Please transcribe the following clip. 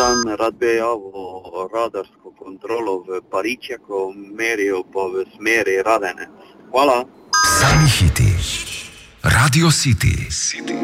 dan, rad bi javil radarsko kontrolo v Paričjaku, merijo pa v smeri Radene. Hvala. Sami hiti. Radio City.